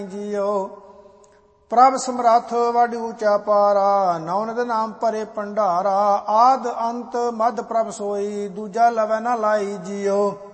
JIO. ਪ੍ਰਭ ਸਮਰੱਥ ਵਡ ਊਚਾ ਪਾਰਾ, ਨਾਨਕ ਨਾਮ ਭਰੇ ਭੰਡਾਰਾ। ਆਦ ਅੰਤ ਮਧ ਪ੍ਰਭ ਸੋਈ, ਦੂਜਾ ਲਵੈ ਨਾ ਲਾਈ ਜੀਓ।